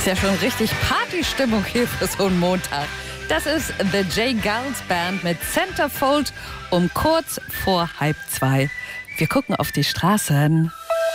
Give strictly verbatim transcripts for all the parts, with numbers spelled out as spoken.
Ist ja schon richtig Partystimmung hier für so einen Montag. Das ist The J. Geils Band mit Centerfold um kurz vor halb zwei. Wir gucken auf die Straßen.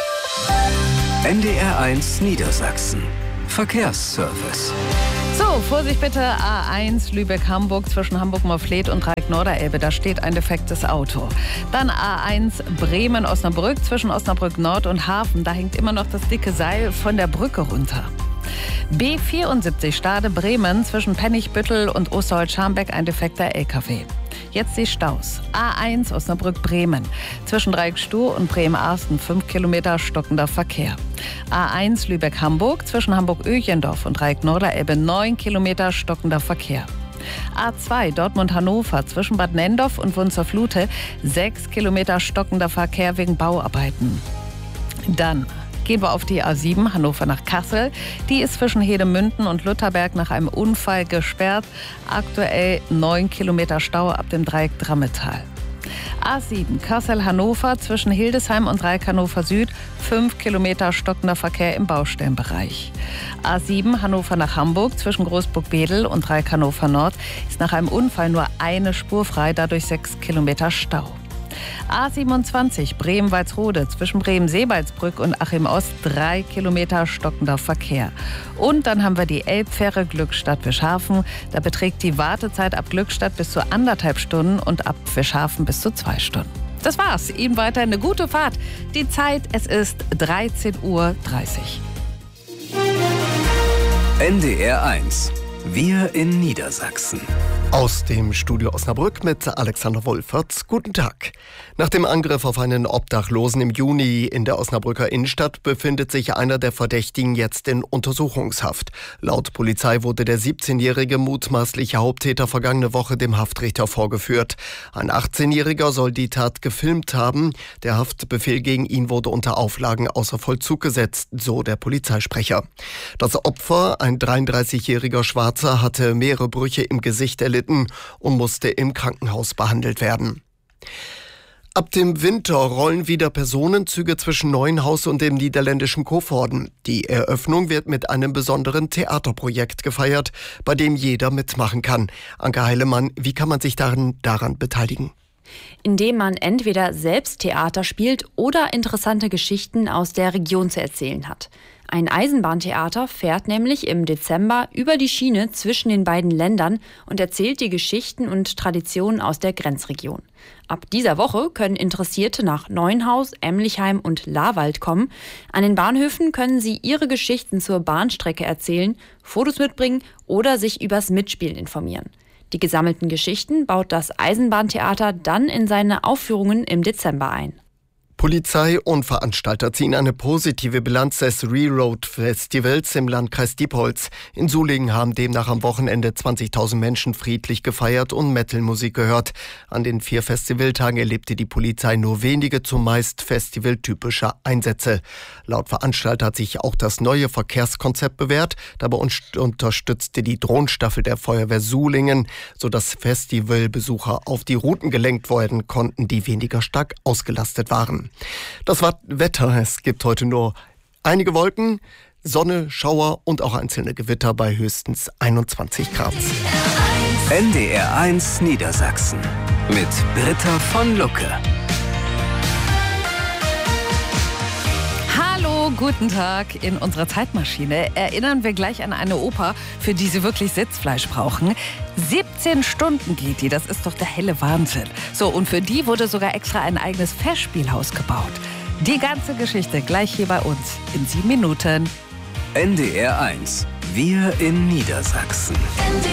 N D R eins Niedersachsen. Verkehrsservice. So, Vorsicht bitte, A eins Lübeck-Hamburg zwischen Hamburg-Morfleet und Dreieck-Norderelbe, da steht ein defektes Auto. Dann A eins Bremen-Osnabrück zwischen Osnabrück-Nord und Hafen, da hängt immer noch das dicke Seil von der Brücke runter. B vierundsiebzig Stade-Bremen zwischen Pennigbüttel und Osterholz-Scharmbeck ein defekter L K W. Jetzt die Staus. A eins Osnabrück-Bremen. Zwischen Dreieck-Stuh und Bremen-Arsten fünf Kilometer stockender Verkehr. A eins Lübeck-Hamburg. Zwischen Hamburg-Öchendorf und Dreieck-Norderelbe neun Kilometer stockender Verkehr. A zwei Dortmund-Hannover. Zwischen Bad Nendorf und Wunzerflute sechs Kilometer stockender Verkehr wegen Bauarbeiten. Dann gehen wir auf die A sieben Hannover nach Kassel. Die ist zwischen Hedemünden und Lutherberg nach einem Unfall gesperrt. Aktuell neun Kilometer Stau ab dem Dreieck Drammetal. A sieben Kassel-Hannover zwischen Hildesheim und Dreieck Hannover Süd fünf Kilometer stockender Verkehr im Baustellenbereich. A sieben Hannover nach Hamburg zwischen Großburg-Wedel und Dreieck Hannover Nord ist nach einem Unfall nur eine Spur frei, dadurch sechs Kilometer Stau. A siebenundzwanzig Bremen-Walsrode zwischen Bremen-Seebaldsbrück und Achim-Ost drei Kilometer stockender Verkehr. Und dann haben wir die Elbfähre Glückstadt-Fischhafen. Da beträgt die Wartezeit ab Glückstadt bis zu anderthalb Stunden und ab Fischhafen bis zu zwei Stunden. Das war's. Ihnen weiter eine gute Fahrt. Die Zeit, es ist dreizehn Uhr dreißig. N D R eins. Wir in Niedersachsen. Aus dem Studio Osnabrück mit Alexander Wolferts. Guten Tag. Nach dem Angriff auf einen Obdachlosen im Juni in der Osnabrücker Innenstadt befindet sich einer der Verdächtigen jetzt in Untersuchungshaft. Laut Polizei wurde der siebzehnjährige mutmaßliche Haupttäter vergangene Woche dem Haftrichter vorgeführt. Ein achtzehnjähriger soll die Tat gefilmt haben. Der Haftbefehl gegen ihn wurde unter Auflagen außer Vollzug gesetzt, so der Polizeisprecher. Das Opfer, ein dreiunddreißigjähriger Schwarzer, hatte mehrere Brüche im Gesicht erlitten und musste im Krankenhaus behandelt werden. Ab dem Winter rollen wieder Personenzüge zwischen Neuenhaus und dem niederländischen Coevorden. Die Eröffnung wird mit einem besonderen Theaterprojekt gefeiert, bei dem jeder mitmachen kann. Anke Heilemann, wie kann man sich daran, daran beteiligen? Indem man entweder selbst Theater spielt oder interessante Geschichten aus der Region zu erzählen hat. Ein Eisenbahntheater fährt nämlich im Dezember über die Schiene zwischen den beiden Ländern und erzählt die Geschichten und Traditionen aus der Grenzregion. Ab dieser Woche können Interessierte nach Neuenhaus, Emlichheim und Lawald kommen. An den Bahnhöfen können sie ihre Geschichten zur Bahnstrecke erzählen, Fotos mitbringen oder sich übers Mitspielen informieren. Die gesammelten Geschichten baut das Eisenbahntheater dann in seine Aufführungen im Dezember ein. Polizei und Veranstalter ziehen eine positive Bilanz des Reroad-Festivals im Landkreis Diepholz. In Sulingen haben demnach am Wochenende zwanzigtausend Menschen friedlich gefeiert und Metal-Musik gehört. An den vier Festivaltagen erlebte die Polizei nur wenige, zumeist festivaltypische Einsätze. Laut Veranstalter hat sich auch das neue Verkehrskonzept bewährt. Dabei unterstützte die Drohnenstaffel der Feuerwehr Sulingen, sodass Festivalbesucher auf die Routen gelenkt werden konnten, die weniger stark ausgelastet waren. Das Wetter, es gibt heute nur einige Wolken, Sonne, Schauer und auch einzelne Gewitter bei höchstens einundzwanzig Grad. N D R eins Niedersachsen mit Britta von Lucke. Hallo, guten Tag. In unserer Zeitmaschine erinnern wir gleich an eine Oper, für die Sie wirklich Sitzfleisch brauchen. siebzehn Stunden geht die, das ist doch der helle Wahnsinn. So, und für die wurde sogar extra ein eigenes Festspielhaus gebaut. Die ganze Geschichte gleich hier bei uns in sieben Minuten. N D R eins. Wir in Niedersachsen.